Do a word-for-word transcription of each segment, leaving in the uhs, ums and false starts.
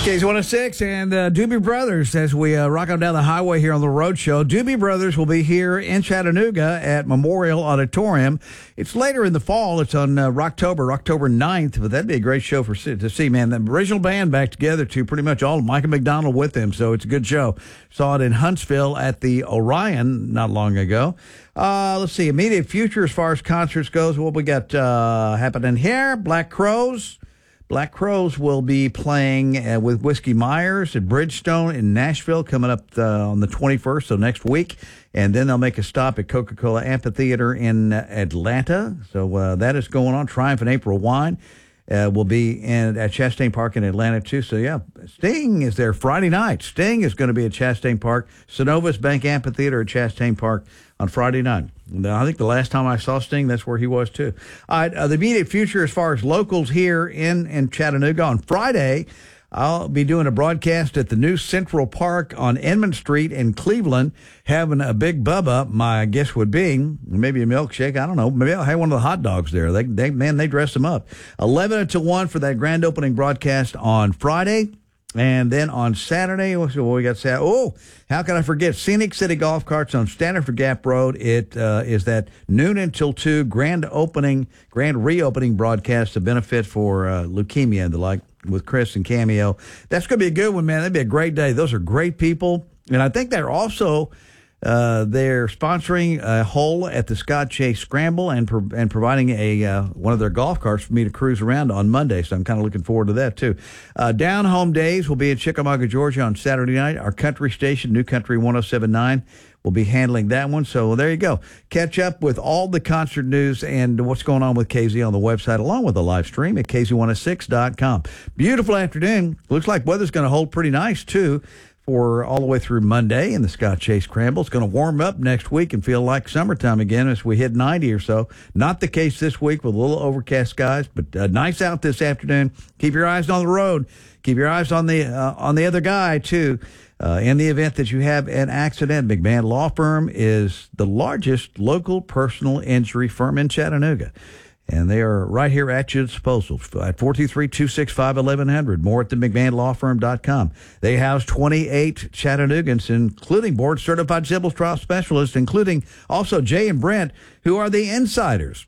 K Z one oh six and uh, Doobie Brothers as we uh, rock on down the highway here on the Road Show. Doobie Brothers will be here in Chattanooga at Memorial Auditorium. It's later in the fall. It's on uh, Rocktober, October ninth, but that'd be a great show for to see, man. The original band back together, too, pretty much all of Micah McDonald with them, so it's a good show. Saw it in Huntsville at the Orion not long ago. Uh, let's see, immediate future as far as concerts goes. What we got uh, happening here? Black Crowes. Black Crowes will be playing uh, with Whiskey Myers at Bridgestone in Nashville coming up uh, on the twenty-first, so next week. And then they'll make a stop at Coca-Cola Amphitheater in uh, Atlanta. So uh, that is going on. Triumph and April Wine uh, will be in at Chastain Park in Atlanta, too. So, yeah, Sting is there Friday night. Sting is going to be at Chastain Park. Synovus Bank Amphitheater at Chastain Park on Friday night. I think the last time I saw Sting, that's where he was, too. All right, uh, the immediate future as far as locals here in, in Chattanooga. On Friday, I'll be doing a broadcast at the new Central Park on Edmond Street in Cleveland, having a big bubba, my guess would be, maybe a milkshake, I don't know. Maybe I'll have one of the hot dogs there. They, they man, they dress them up. eleven until one for that grand opening broadcast on Friday. And then on Saturday, what we got Saturday? Oh, how can I forget? Scenic City Golf Carts on Stanford Gap Road. It uh, is that noon until two grand opening, grand reopening broadcast to benefit for uh, leukemia and the like with Chris and Cameo. That's going to be a good one, man. That'd be a great day. Those are great people. And I think they're also uh, they're sponsoring a hole at the Scott Chase Scramble and pro- and providing a uh, one of their golf carts for me to cruise around on Monday. So I'm kind of looking forward to that, too. Uh, Down Home Days will be in Chickamauga, Georgia on Saturday night. Our country station, New Country one oh seven point nine, will be handling that one. So there you go. Catch up with all the concert news and what's going on with K Z on the website, along with the live stream at K Z one oh six dot com. Beautiful afternoon. Looks like weather's going to hold pretty nice, too, for all the way through Monday in the Scott Chase Scramble. It's going to warm up next week and feel like summertime again as we hit ninety or so. Not the case this week with a little overcast skies, but uh, nice out this afternoon. Keep your eyes on the road. Keep your eyes on the uh, on the other guy, too. Uh, in the event that you have an accident, McMahon Law Firm is the largest local personal injury firm in Chattanooga. And they are right here at your disposal at four two three, two six five, eleven hundred. More at the mcmahon law firm dot com. They house twenty-eight Chattanoogans, including board-certified civil trial specialists, including also Jay and Brent, who are the insiders.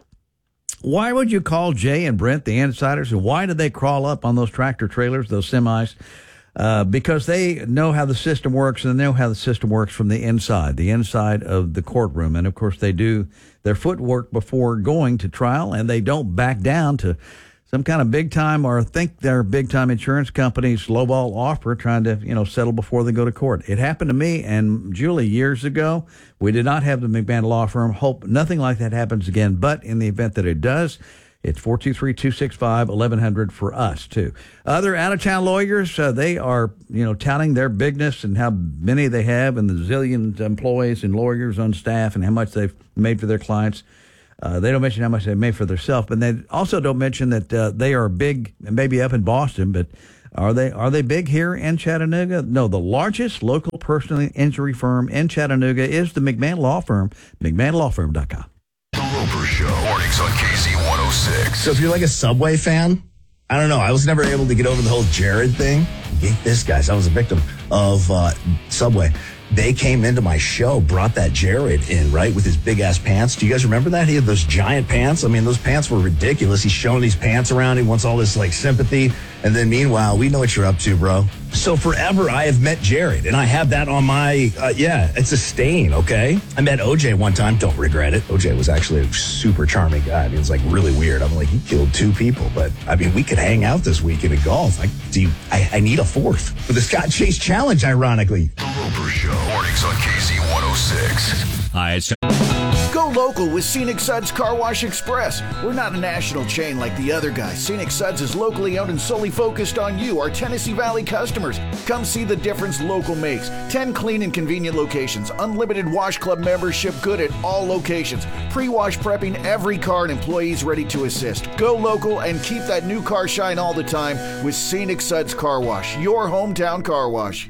Why would you call Jay and Brent the insiders, and why did they crawl up on those tractor trailers, those semis? Uh, because they know how the system works, and they know how the system works from the inside, the inside of the courtroom. And, of course, they do their footwork before going to trial, and they don't back down to some kind of big-time or think they're big-time insurance company's lowball offer trying to, you know, settle before they go to court. It happened to me and Julie years ago. We did not have the McMahon Law Firm. Hope nothing like that happens again, but in the event that it does, it's four two three, two six five, eleven hundred for us, too. Other out-of-town lawyers, uh, they are, you know, touting their bigness and how many they have and the zillions of employees and lawyers on staff and how much they've made for their clients. Uh, they don't mention how much they've made for themselves, but they also don't mention that uh, they are big, maybe up in Boston, but are they are they big here in Chattanooga? No, the largest local personal injury firm in Chattanooga is the McMahon Law Firm, mcmahon law firm dot com. The Roper Show, mornings on K Z one oh six. So if you're like a Subway fan, I don't know. I was never able to get over the whole Jared thing. This guys, I was a victim of uh, Subway. They came into my show, brought that Jared in, right, with his big-ass pants. Do you guys remember that? He had those giant pants. I mean, those pants were ridiculous. He's showing these pants around. He wants all this, like, sympathy. And then, meanwhile, we know what you're up to, bro. So forever, I have met Jared, and I have that on my, uh, yeah, it's a stain, okay? I met O J one time. Don't regret it. O J was actually a super charming guy. I mean, it was, like, really weird. I'm like, he killed two people. But, I mean, we could hang out this weekend at golf. I, do you, I, I need a fourth for the Scott Chase Challenge, ironically. The Roper Show, mornings on K Z one oh six. Hi, it's Go local with Scenic Suds Car Wash Express. We're not a national chain like the other guys. Scenic Suds is locally owned and solely focused on you, our Tennessee Valley customers. Come see the difference local makes. ten clean and convenient locations. Unlimited Wash Club membership good at all locations. Pre-wash prepping every car and employees ready to assist. Go local and keep that new car shine all the time with Scenic Suds Car Wash, your hometown car wash.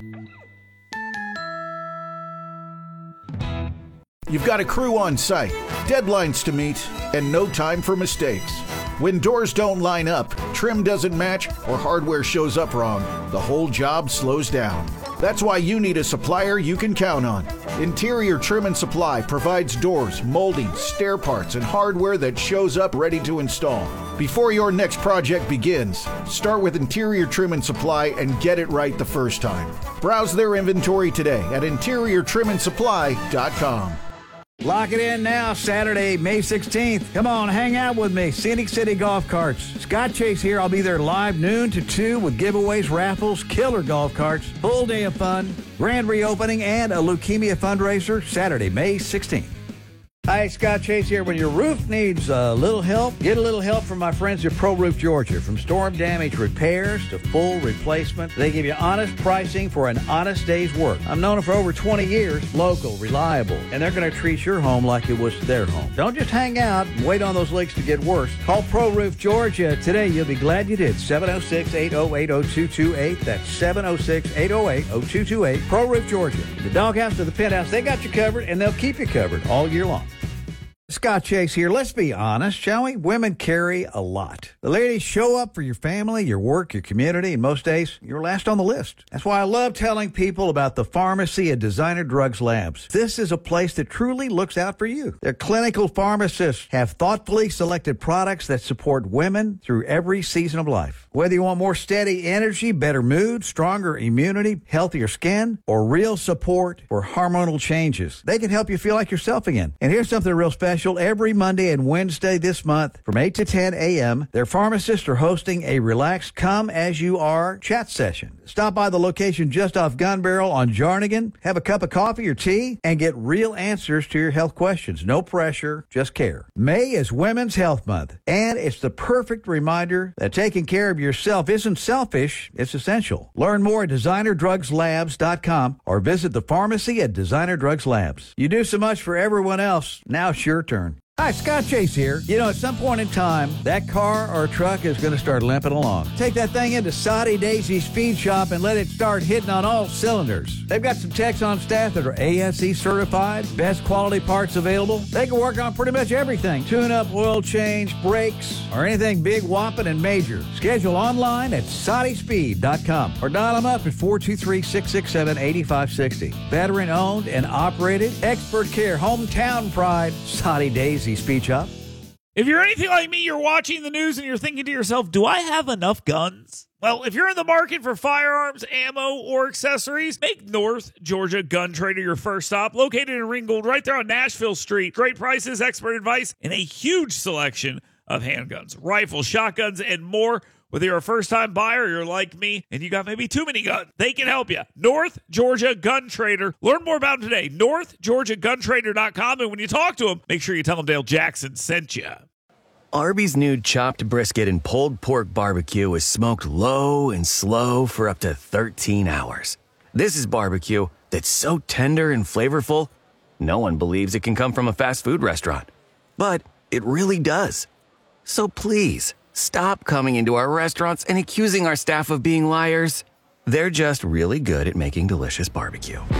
You've got a crew on site, deadlines to meet, and no time for mistakes. When doors don't line up, trim doesn't match, or hardware shows up wrong, the whole job slows down. That's why you need a supplier you can count on. Interior Trim and Supply provides doors, moldings, stair parts, and hardware that shows up ready to install. Before your next project begins, start with Interior Trim and Supply and get it right the first time. Browse their inventory today at interior trim and supply dot com. Lock it in now, Saturday, May sixteenth. Come on, hang out with me. Scenic City Golf Carts. Scott Chase here. I'll be there live noon to two with giveaways, raffles, killer golf carts, full day of fun, grand reopening, and a leukemia fundraiser Saturday, May sixteenth. Hi, Scott Chase here. When your roof needs a little help, get a little help from my friends at Pro Roof Georgia. From storm damage repairs to full replacement, they give you honest pricing for an honest day's work. I've known them for over twenty years, local, reliable, and they're going to treat your home like it was their home. Don't just hang out and wait on those leaks to get worse. Call Pro Roof Georgia today. You'll be glad you did. seven oh six, eight oh eight, oh two two eight. That's seven oh six, eight oh eight, oh two two eight. Pro Roof Georgia. The doghouse to the penthouse, they got you covered, and they'll keep you covered all year long. Scott Chase here. Let's be honest, shall we? Women carry a lot. The ladies show up for your family, your work, your community, and most days, you're last on the list. That's why I love telling people about the pharmacy at Designer Drugs Labs. This is a place that truly looks out for you. Their clinical pharmacists have thoughtfully selected products that support women through every season of life. Whether you want more steady energy, better mood, stronger immunity, healthier skin, or real support for hormonal changes, they can help you feel like yourself again. And here's something real special. Every Monday and Wednesday this month from eight to ten a.m., their pharmacists are hosting a relaxed come-as-you-are chat session. Stop by the location just off Gun Barrel on Jarnigan, have a cup of coffee or tea, and get real answers to your health questions. No pressure, just care. May is Women's Health Month, and it's the perfect reminder that taking care of yourself isn't selfish, it's essential. Learn more at designer drugs labs dot com or visit the pharmacy at Designer Drugs Labs. You do so much for everyone else, now it's your turn. Hi, Scott Chase here. You know, at some point in time, that car or truck is going to start limping along. Take that thing into Soddy Daisy Speed Shop and let it start hitting on all cylinders. They've got some techs on staff that are A S E certified, best quality parts available. They can work on pretty much everything. Tune up, oil change, brakes, or anything big, whopping, and major. Schedule online at Soddy Speed dot com or dial them up at four two three, six six seven, eight five six zero. Veteran owned and operated, expert care, hometown pride, Soddy Daisy Speed Shop. If you're anything like me, you're watching the news and you're thinking to yourself, do I have enough guns? Well, if you're in the market for firearms, ammo, or accessories, make North Georgia Gun Trader your first stop. Located in Ringgold, right there on Nashville Street. Great prices, expert advice, and a huge selection of handguns, rifles, shotguns, and more. Whether you're a first-time buyer or you're like me and you got maybe too many guns, they can help you. North Georgia Gun Trader. Learn more about them today. north georgia gun trader dot com. And when you talk to them, make sure you tell them Dale Jackson sent you. Arby's new chopped brisket and pulled pork barbecue is smoked low and slow for up to thirteen hours. This is barbecue that's so tender and flavorful, no one believes it can come from a fast food restaurant. But it really does. So please, stop coming into our restaurants and accusing our staff of being liars. They're just really good at making delicious barbecue.